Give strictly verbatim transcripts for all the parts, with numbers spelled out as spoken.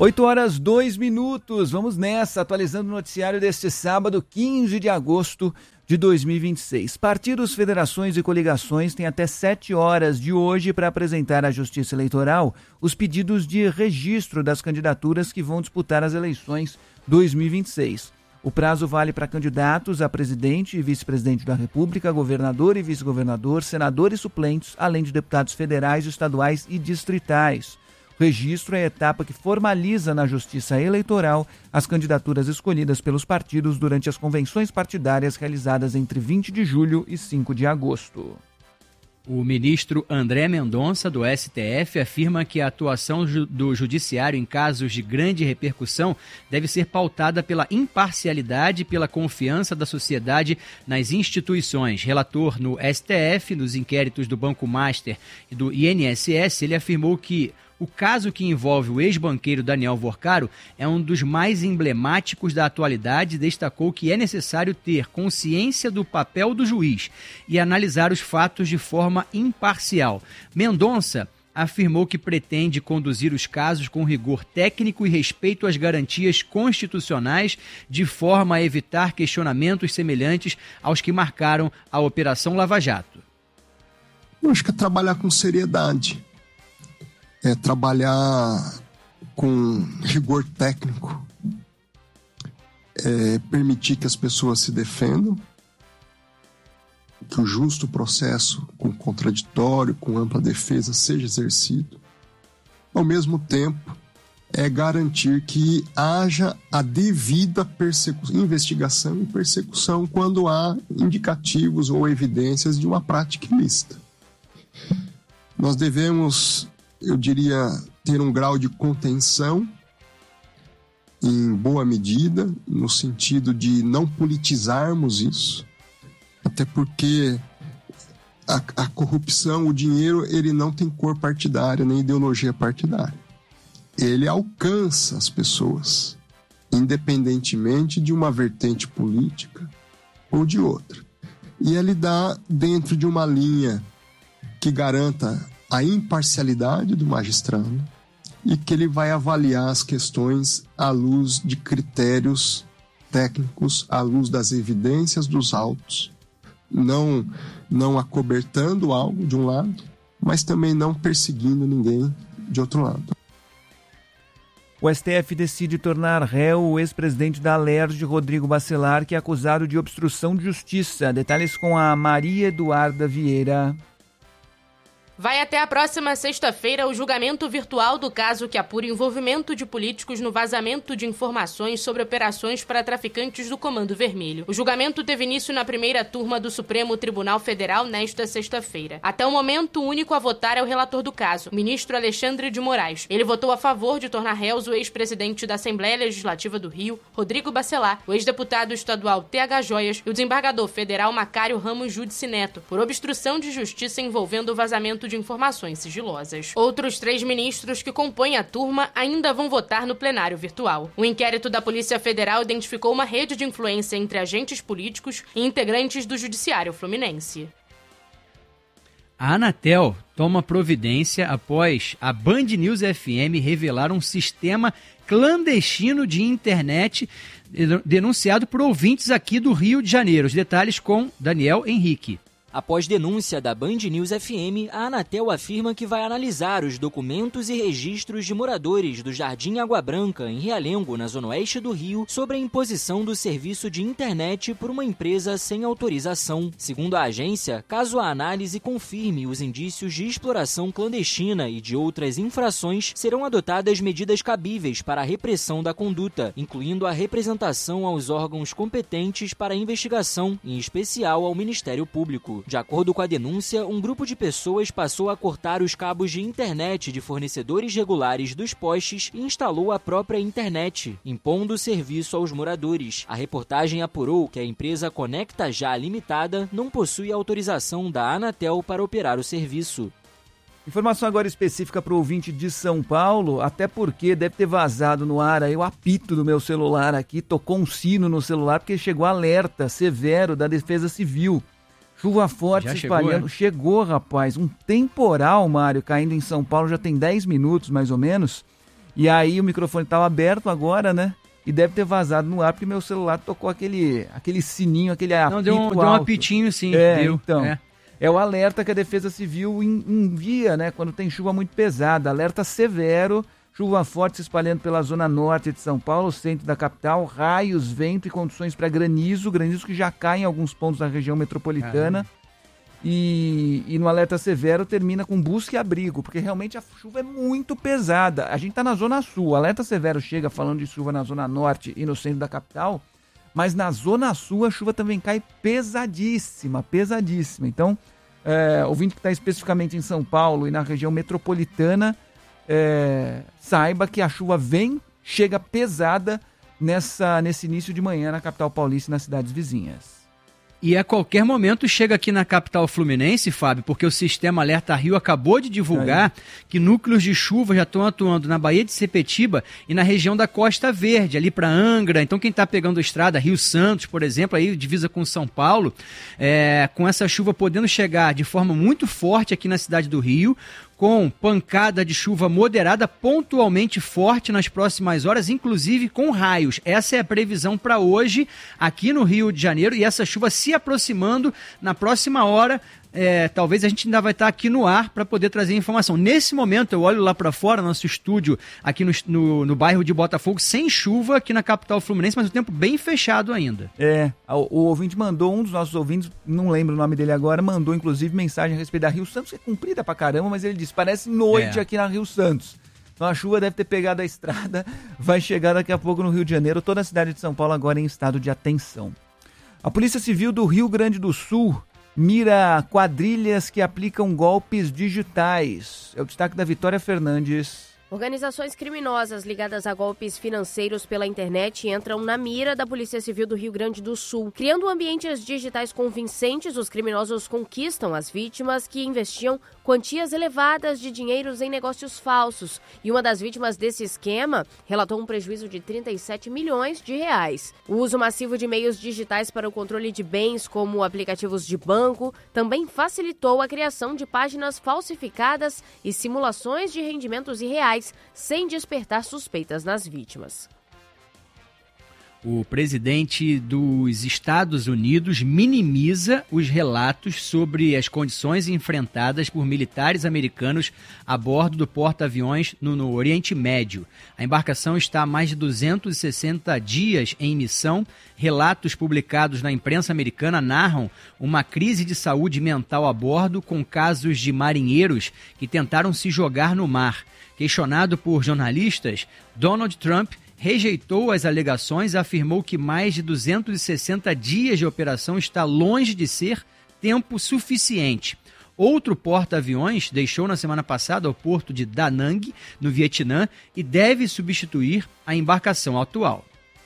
oito horas, dois minutos. Vamos nessa, atualizando o noticiário deste sábado, quinze de agosto de dois mil e vinte e seis. Partidos, federações e coligações têm até sete horas de hoje para apresentar à Justiça Eleitoral os pedidos de registro das candidaturas que vão disputar as eleições dois mil e vinte e seis. O prazo vale para candidatos a presidente e vice-presidente da República, governador e vice-governador, senadores suplentes, além de deputados federais, estaduais e distritais. O registro é a etapa que formaliza na Justiça Eleitoral as candidaturas escolhidas pelos partidos durante as convenções partidárias realizadas entre vinte de julho e cinco de agosto. O ministro André Mendonça, do S T F, afirma que a atuação do judiciário em casos de grande repercussão deve ser pautada pela imparcialidade e pela confiança da sociedade nas instituições. Relator no S T F, nos inquéritos do Banco Master e do I N S S, ele afirmou que o caso que envolve o ex-banqueiro Daniel Vorcaro é um dos mais emblemáticos da atualidade e destacou que é necessário ter consciência do papel do juiz e analisar os fatos de forma imparcial. Mendonça afirmou que pretende conduzir os casos com rigor técnico e respeito às garantias constitucionais, de forma a evitar questionamentos semelhantes aos que marcaram a Operação Lava Jato. Eu acho que é trabalhar com seriedade. É trabalhar com rigor técnico, é permitir que as pessoas se defendam, que o justo processo com contraditório, com ampla defesa seja exercido. Ao mesmo tempo, é garantir que haja a devida persecu- investigação e persecução quando há indicativos ou evidências de uma prática ilícita. Nós devemos, eu diria, ter um grau de contenção em boa medida, no sentido de não politizarmos isso, até porque a, a corrupção, o dinheiro, ele não tem cor partidária, nem ideologia partidária. Ele alcança as pessoas, independentemente de uma vertente política ou de outra. E ele dá dentro de uma linha que garanta a imparcialidade do magistrado e que ele vai avaliar as questões à luz de critérios técnicos, à luz das evidências dos autos, não, não acobertando algo de um lado, mas também não perseguindo ninguém de outro lado. O S T F decide tornar réu o ex-presidente da Alerj, Rodrigo Bacelar, que é acusado de obstrução de justiça. Detalhes com a Maria Eduarda Vieira. Vai até a próxima sexta-feira o julgamento virtual do caso que apura envolvimento de políticos no vazamento de informações sobre operações para traficantes do Comando Vermelho. O julgamento teve início na primeira turma do Supremo Tribunal Federal nesta sexta-feira. Até o momento, o único a votar é o relator do caso, o ministro Alexandre de Moraes. Ele votou a favor de tornar réus o ex-presidente da Assembleia Legislativa do Rio, Rodrigo Bacelar, o ex-deputado estadual T H Joias e o desembargador federal Macário Ramos Judici Neto, por obstrução de justiça envolvendo o vazamento de de informações sigilosas. Outros três ministros que compõem a turma ainda vão votar no plenário virtual. O inquérito da Polícia Federal identificou uma rede de influência entre agentes políticos e integrantes do Judiciário Fluminense. A Anatel toma providência após a Band News F M revelar um sistema clandestino de internet denunciado por ouvintes aqui do Rio de Janeiro. Os detalhes com Daniel Henrique. Após denúncia da Band News F M, a Anatel afirma que vai analisar os documentos e registros de moradores do Jardim Água Branca, em Realengo, na zona oeste do Rio, sobre a imposição do serviço de internet por uma empresa sem autorização. Segundo a agência, caso a análise confirme os indícios de exploração clandestina e de outras infrações, serão adotadas medidas cabíveis para a repressão da conduta, incluindo a representação aos órgãos competentes para a investigação, em especial ao Ministério Público. De acordo com a denúncia, um grupo de pessoas passou a cortar os cabos de internet de fornecedores regulares dos postes e instalou a própria internet, impondo o serviço aos moradores. A reportagem apurou que a empresa Conecta Já Limitada não possui autorização da Anatel para operar o serviço. Informação agora específica para o ouvinte de São Paulo, até porque deve ter vazado no ar aí o apito do meu celular aqui, tocou um sino no celular porque chegou alerta severo da Defesa Civil. Chuva forte já se chegou, espalhando. é? Chegou, rapaz. Um temporal, Mário, caindo em São Paulo já tem dez minutos, mais ou menos. E aí o microfone estava aberto agora, né? E deve ter vazado no ar, porque meu celular tocou aquele, aquele sininho, aquele apito Não, deu um, alto. deu um apitinho, sim. É, deu. então. É. É o alerta que a Defesa Civil envia, né? Quando tem chuva muito pesada. Alerta severo, chuva forte se espalhando pela zona norte de São Paulo, centro da capital, raios, vento e condições para granizo. Granizo que já cai em alguns pontos da região metropolitana. E, e no alerta severo termina com busca e abrigo, porque realmente a chuva é muito pesada. A gente está na zona sul, o alerta severo chega falando de chuva na zona norte e no centro da capital, mas na zona sul a chuva também cai pesadíssima, pesadíssima. Então, é, ouvinte que está especificamente em São Paulo e na região metropolitana, é, saiba que a chuva vem, chega pesada nessa, nesse início de manhã na capital paulista e nas cidades vizinhas. E a qualquer momento chega aqui na capital fluminense, Fábio, porque o Sistema Alerta Rio acabou de divulgar Aí. que núcleos de chuva já estão atuando na Baía de Sepetiba e na região da Costa Verde, ali para Angra. Então quem está pegando a estrada, Rio Santos, por exemplo, aí divisa com São Paulo, é, com essa chuva podendo chegar de forma muito forte aqui na cidade do Rio, com pancada de chuva moderada pontualmente forte nas próximas horas, inclusive com raios. Essa é a previsão para hoje aqui no Rio de Janeiro, e essa chuva se aproximando na próxima hora. É, talvez a gente ainda vai estar aqui no ar para poder trazer informação. Nesse momento eu olho lá para fora, nosso estúdio aqui no, no, no bairro de Botafogo, sem chuva aqui na capital fluminense, mas o tempo bem fechado ainda. É, o, o ouvinte mandou, um dos nossos ouvintes, não lembro o nome dele agora, mandou inclusive mensagem a respeito da Rio Santos, que é comprida pra caramba, mas ele disse, parece noite é. aqui na Rio Santos. Então a chuva deve ter pegado a estrada, vai chegar daqui a pouco no Rio de Janeiro, toda a cidade de São Paulo agora em estado de atenção. A Polícia Civil do Rio Grande do Sul mira quadrilhas que aplicam golpes digitais. É o destaque da Vitória Fernandes. Organizações criminosas ligadas a golpes financeiros pela internet entram na mira da Polícia Civil do Rio Grande do Sul. Criando ambientes digitais convincentes, os criminosos conquistam as vítimas que investiam quantias elevadas de dinheiros em negócios falsos. E uma das vítimas desse esquema relatou um prejuízo de trinta e sete milhões de reais. O uso massivo de meios digitais para o controle de bens, como aplicativos de banco, também facilitou a criação de páginas falsificadas e simulações de rendimentos irreais, sem despertar suspeitas nas vítimas. O presidente dos Estados Unidos minimiza os relatos sobre as condições enfrentadas por militares americanos a bordo do porta-aviões no, no Oriente Médio. A embarcação está há mais de duzentos e sessenta dias em missão. Relatos publicados na imprensa americana narram uma crise de saúde mental a bordo, com casos de marinheiros que tentaram se jogar no mar. Questionado por jornalistas, Donald Trump rejeitou as alegações e afirmou que mais de duzentos e sessenta dias de operação está longe de ser tempo suficiente. Outro porta-aviões deixou na semana passada o porto de Da Nang, no Vietnã, e deve substituir a embarcação atual.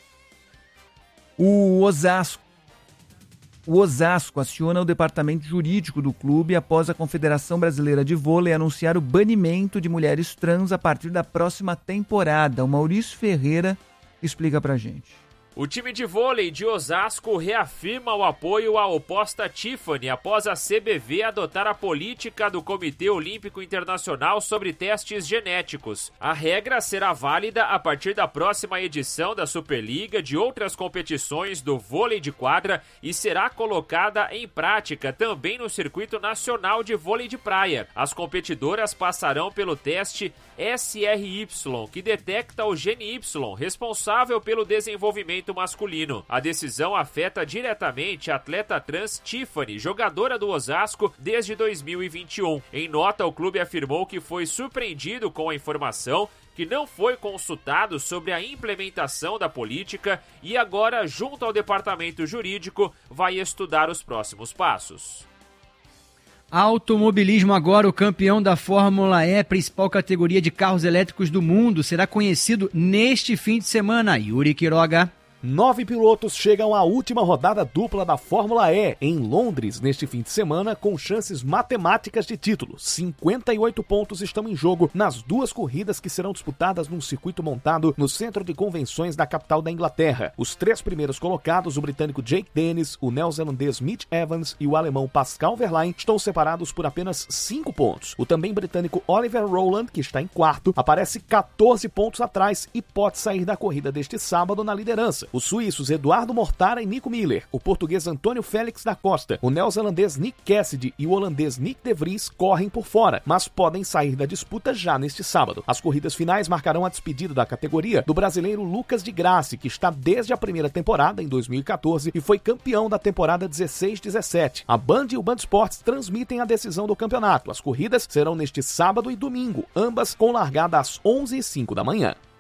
O Osasco. O Osasco aciona o departamento jurídico do clube após a Confederação Brasileira de Vôlei anunciar o banimento de mulheres trans a partir da próxima temporada. O Maurício Ferreira explica pra gente. O time de vôlei de Osasco reafirma o apoio à oposta Tiffany após a C B V adotar a política do Comitê Olímpico Internacional sobre testes genéticos. A regra será válida a partir da próxima edição da Superliga de outras competições do vôlei de quadra e será colocada em prática também no Circuito Nacional de Vôlei de Praia. As competidoras passarão pelo teste S R Y, que detecta o gene Y, responsável pelo desenvolvimento masculino. A decisão afeta diretamente a atleta trans Tiffany, jogadora do Osasco desde dois mil e vinte e um. Em nota, o clube afirmou que foi surpreendido com a informação, que não foi consultado sobre a implementação da política e agora, junto ao departamento jurídico, vai estudar os próximos passos. Automobilismo agora, o campeão da Fórmula E, principal categoria de carros elétricos do mundo, será conhecido neste fim de semana. Yuri Quiroga. Nove pilotos chegam à última rodada dupla da Fórmula E em Londres neste fim de semana com chances matemáticas de título. cinquenta e oito pontos estão em jogo nas duas corridas que serão disputadas num circuito montado no centro de convenções da capital da Inglaterra. Os três primeiros colocados, o britânico Jake Dennis, o neozelandês Mitch Evans e o alemão Pascal Wehrlein, estão separados por apenas cinco pontos. O também britânico Oliver Rowland, que está em quarto, aparece quatorze pontos atrás e pode sair da corrida deste sábado na liderança. Os suíços Eduardo Mortara e Nico Miller, o português Antônio Félix da Costa, o neozelandês Nick Cassidy e o holandês Nick de Vries correm por fora, mas podem sair da disputa já neste sábado. As corridas finais marcarão a despedida da categoria do brasileiro Lucas de Grassi, que está desde a primeira temporada, em dois mil e quatorze, e foi campeão da temporada dezesseis dezessete. A Band e o Band Esportes transmitem a decisão do campeonato. As corridas serão neste sábado e domingo, ambas com largada às onze e cinco da manhã.